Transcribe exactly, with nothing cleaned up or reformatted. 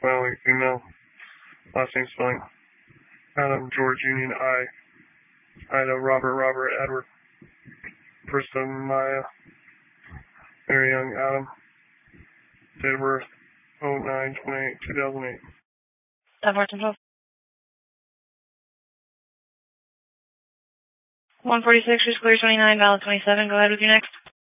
Spelling, female. Last name spelling. Adam, George, Union, I. Ida, Robert, Robert, Edward. Person, Maya. Very young, Adam. Date of birth, oh nine twenty-eight, two thousand eight. That fourteen twelve. one forty-six, clear twenty-nine, valid twenty-seven. Go ahead with your next.